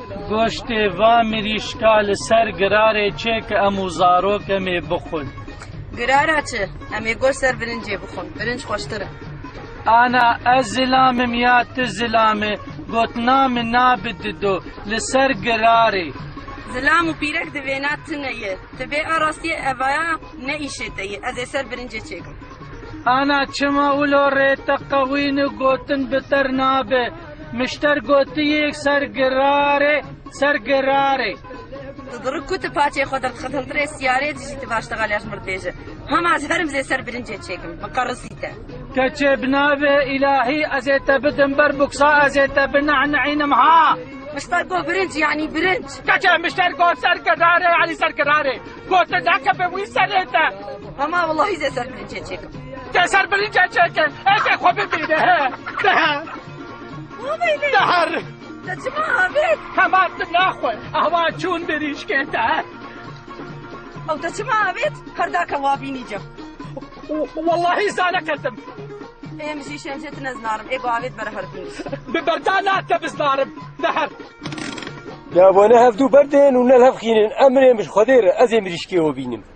گۆشتێ وا مریشکا لەسەر گرارێ چێ کە ئەموو زارۆکەمێ بخۆن. گرارە چ؟ ئەمێ گۆشت سەر برنجێ بخۆن، برنج خۆشترە. ئانا ئەس زلامم یا ت زلامێ گوتنا من نابددۆ لەسەر گرارێ. زلام و پیرەک دەوێنات تنەیە، دەبێ ئاڕاستیە ئەڤایە نەئیشێتەیە، ئەزێ سەر برنجێ چێکم. ئانا چما ئولۆ ڕێتە قەوین و گوتن بتەر نابێ، مشتەر گوتیەک سەر گرارێ سەر گرارێ. دڕک کوتە پاچێ خۆ دەرخەتەنترێ سیارێ دژیتە باشتەغا لێش مردێژە. هەماز هەرم زێ سەر برنجێ چێکم، بقەڕسیتە. کەچێ بنابێ ئیلاهی ئەزێتە بدم بەر بوکسا ئەزێتە بنەعنەعینم ها. مشتەر گۆ برنج یعنی برنج. کەچێ مشتەر گۆ سەر گرارێ علی سەر گرارێ. گۆتە داکە بەوی سەرێتە. هەما وەڵاهی زێ سەر برنجێ چێکم. تێ سەر برنجێ چێکن، ئەگێ خۆ ببینە هە. دەهەر. دەچما ئاوێت؟ هەماتم ناخۆی، ئەوا چوون بریشکێتە. ئەو دەچما ئاوێت؟ هەرداکە وابینی جەم. واللهی زانەکەتم. ئێمەشی شێنجێت نەزنارم، ئێگۆ ئاوێت بەرە هەربوو. ببەردا ناتە بزنارم، دەهەر. یا بۆنە هەفتوو بەردێن و نەلهەفخینن ئەمرێ مش خۆدێرە ئەزێ مریشکێوە بینم.